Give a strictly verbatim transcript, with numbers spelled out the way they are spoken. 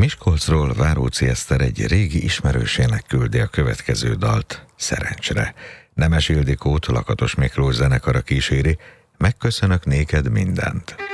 Miskolcról Váróczy Eszter egy régi ismerősének küldi a következő dalt, Szerencsre. Nemes Ildikót Lakatos Miklós zenekara kíséri, Megköszönök néked mindent.